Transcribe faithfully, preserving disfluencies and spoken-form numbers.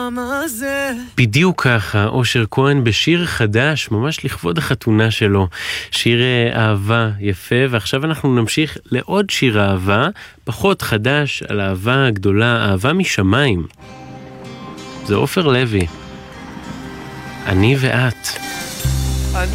העולם הזה. בדיוק ככה, אושר כהן בשיר חדש, ממש לכבוד החתונה שלו. שיר אהבה יפה, ועכשיו אנחנו נמשיך לעוד שיר אהבה, פחות חדש, על אהבה גדולה, אהבה משמיים. זה עופר לוי. אני ואת.